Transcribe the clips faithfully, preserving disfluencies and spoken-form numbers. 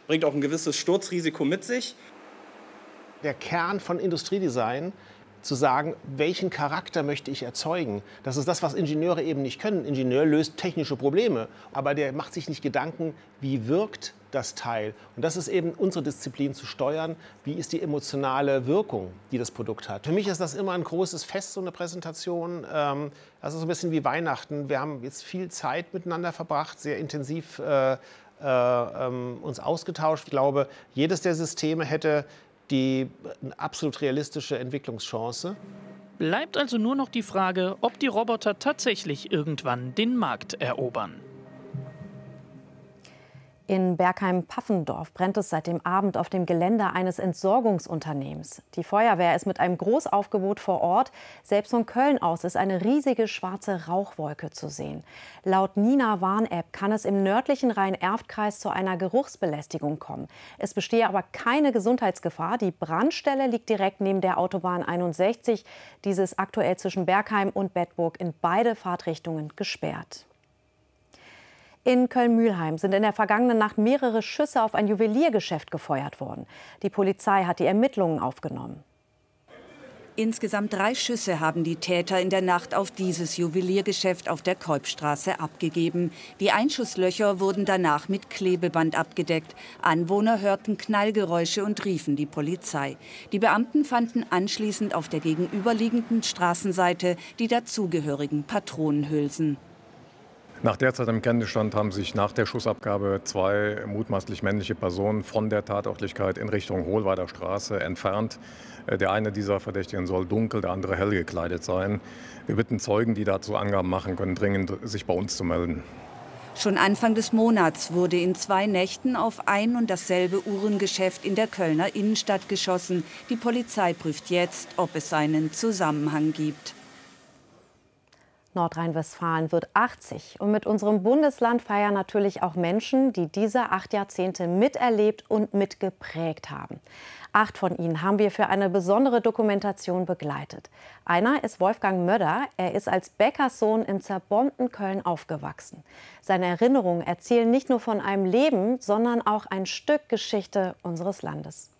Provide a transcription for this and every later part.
bringt auch ein gewisses Sturzrisiko mit sich. Der Kern von Industriedesign, zu sagen, welchen Charakter möchte ich erzeugen. Das ist das, was Ingenieure eben nicht können. Ein Ingenieur löst technische Probleme, aber der macht sich nicht Gedanken, wie wirkt das Teil. Und das ist eben unsere Disziplin, zu steuern, wie ist die emotionale Wirkung, die das Produkt hat. Für mich ist das immer ein großes Fest, so eine Präsentation. Das ist so ein bisschen wie Weihnachten. Wir haben jetzt viel Zeit miteinander verbracht, sehr intensiv äh, äh, uns ausgetauscht. Ich glaube, jedes der Systeme hätte die eine absolut realistische Entwicklungschance. Bleibt also nur noch die Frage, ob die Roboter tatsächlich irgendwann den Markt erobern. In Bergheim-Paffendorf brennt es seit dem Abend auf dem Gelände eines Entsorgungsunternehmens. Die Feuerwehr ist mit einem Großaufgebot vor Ort. Selbst von Köln aus ist eine riesige schwarze Rauchwolke zu sehen. Laut Nina-Warn-App kann es im nördlichen Rhein-Erft-Kreis zu einer Geruchsbelästigung kommen. Es bestehe aber keine Gesundheitsgefahr. Die Brandstelle liegt direkt neben der Autobahn einundsechzig. Diese ist aktuell zwischen Bergheim und Bedburg in beide Fahrtrichtungen gesperrt. In Köln-Mülheim sind in der vergangenen Nacht mehrere Schüsse auf ein Juweliergeschäft gefeuert worden. Die Polizei hat die Ermittlungen aufgenommen. Insgesamt drei Schüsse haben die Täter in der Nacht auf dieses Juweliergeschäft auf der Kolbstraße abgegeben. Die Einschusslöcher wurden danach mit Klebeband abgedeckt. Anwohner hörten Knallgeräusche und riefen die Polizei. Die Beamten fanden anschließend auf der gegenüberliegenden Straßenseite die dazugehörigen Patronenhülsen. Nach derzeitigem Kenntnisstand haben sich nach der Schussabgabe zwei mutmaßlich männliche Personen von der Tatortlichkeit in Richtung Hohlweider Straße entfernt. Der eine dieser Verdächtigen soll dunkel, der andere hell gekleidet sein. Wir bitten Zeugen, die dazu Angaben machen können, dringend sich bei uns zu melden. Schon Anfang des Monats wurde in zwei Nächten auf ein und dasselbe Uhrengeschäft in der Kölner Innenstadt geschossen. Die Polizei prüft jetzt, ob es einen Zusammenhang gibt. Nordrhein-Westfalen wird achtzig. Und mit unserem Bundesland feiern natürlich auch Menschen, die diese acht Jahrzehnte miterlebt und mitgeprägt haben. Acht von ihnen haben wir für eine besondere Dokumentation begleitet. Einer ist Wolfgang Möller. Er ist als Bäckerssohn im zerbombten Köln aufgewachsen. Seine Erinnerungen erzählen nicht nur von einem Leben, sondern auch ein Stück Geschichte unseres Landes.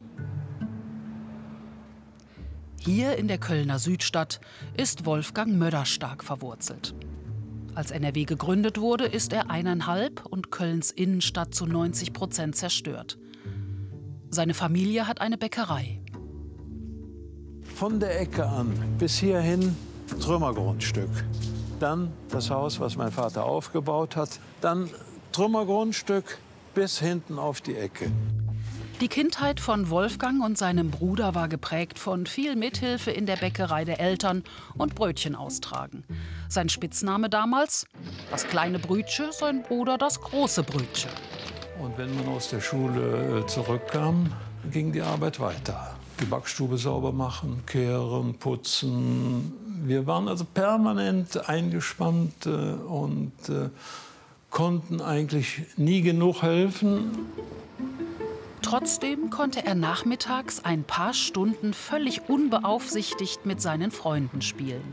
Hier in der Kölner Südstadt ist Wolfgang Möller stark verwurzelt. Als N R W gegründet wurde, ist er eineinhalb und Kölns Innenstadt zu neunzig Prozent zerstört. Seine Familie hat eine Bäckerei. Von der Ecke an bis hierhin Trümmergrundstück. Dann das Haus, was mein Vater aufgebaut hat. Dann Trümmergrundstück bis hinten auf die Ecke. Die Kindheit von Wolfgang und seinem Bruder war geprägt von viel Mithilfe in der Bäckerei der Eltern und Brötchen austragen. Sein Spitzname damals? Das kleine Brütsche, sein Bruder das große Brütsche. Und wenn man aus der Schule zurückkam, ging die Arbeit weiter. Die Backstube sauber machen, kehren, putzen. Wir waren also permanent eingespannt und konnten eigentlich nie genug helfen. Trotzdem konnte er nachmittags ein paar Stunden völlig unbeaufsichtigt mit seinen Freunden spielen.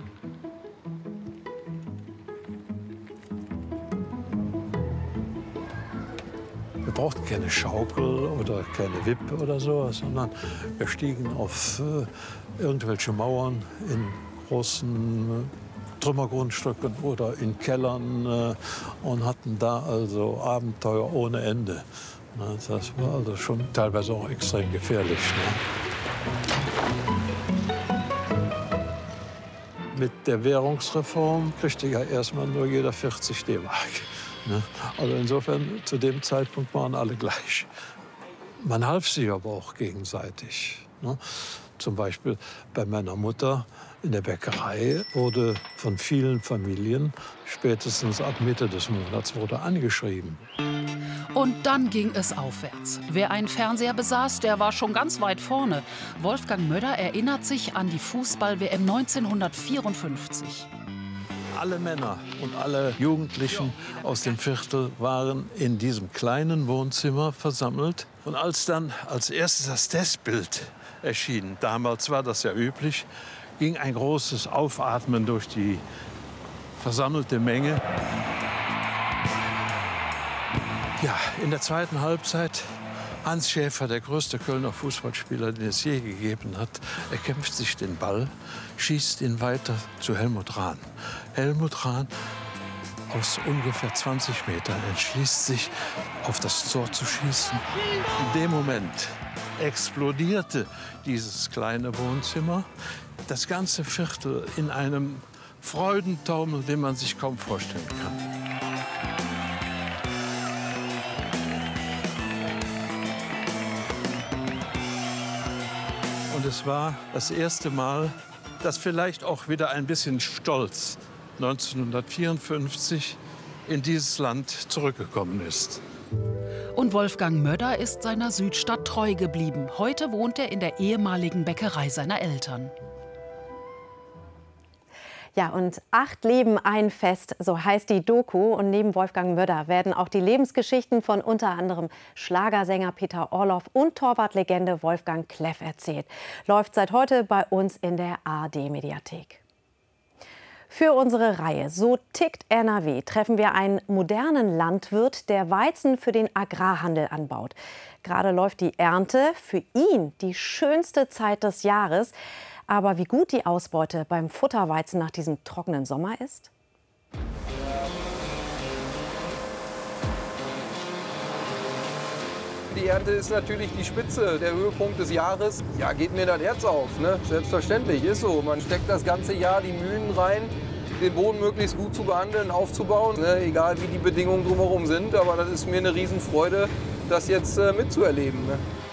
Wir brauchten keine Schaukel oder keine Wippe oder sowas, sondern wir stiegen auf äh, irgendwelche Mauern in großen äh, Trümmergrundstücken oder in Kellern äh, und hatten da also Abenteuer ohne Ende. Das war also schon teilweise auch extrem gefährlich. Ne? Mit der Währungsreform kriegte ja erstmal nur jeder vierzig D-Mark. Ne? Also insofern, zu dem Zeitpunkt waren alle gleich. Man half sich aber auch gegenseitig. Ne? Zum Beispiel bei meiner Mutter in der Bäckerei wurde von vielen Familien spätestens ab Mitte des Monats wurde angeschrieben. Und dann ging es aufwärts. Wer einen Fernseher besaß, der war schon ganz weit vorne. Wolfgang Möller erinnert sich an die Fußball-W M neunzehnhundertvierundfünfzig. Alle Männer und alle Jugendlichen aus dem Viertel waren in diesem kleinen Wohnzimmer versammelt. Und als dann als erstes das Testbild erschien, damals war das ja üblich, ging ein großes Aufatmen durch die versammelte Menge. Ja, in der zweiten Halbzeit Hans Schäfer, der größte Kölner Fußballspieler, den es je gegeben hat, er kämpft sich den Ball, schießt ihn weiter zu Helmut Rahn. Helmut Rahn aus ungefähr zwanzig Metern entschließt sich, auf das Tor zu schießen. In dem Moment explodierte dieses kleine Wohnzimmer, das ganze Viertel in einem Freudentaumel, den man sich kaum vorstellen kann. Und es war das erste Mal, dass vielleicht auch wieder ein bisschen Stolz neunzehnhundertvierundfünfzig in dieses Land zurückgekommen ist. Und Wolfgang Mödder ist seiner Südstadt treu geblieben. Heute wohnt er in der ehemaligen Bäckerei seiner Eltern. Ja, und acht Leben, ein Fest, so heißt die Doku. Und neben Wolfgang Mödder werden auch die Lebensgeschichten von unter anderem Schlagersänger Peter Orloff und Torwartlegende Wolfgang Kleff erzählt. Läuft seit heute bei uns in der A R D-Mediathek. Für unsere Reihe So tickt N R W treffen wir einen modernen Landwirt, der Weizen für den Agrarhandel anbaut. Gerade läuft die Ernte, für ihn die schönste Zeit des Jahres. Aber wie gut die Ausbeute beim Futterweizen nach diesem trockenen Sommer ist? Die Ernte ist natürlich die Spitze, der Höhepunkt des Jahres. Ja, geht mir das Herz auf, ne? Selbstverständlich, ist so. Man steckt das ganze Jahr die Mühen rein, den Boden möglichst gut zu behandeln, aufzubauen, ne? Egal wie die Bedingungen drumherum sind. Aber das ist mir eine Riesenfreude, das jetzt äh, mitzuerleben. Ne?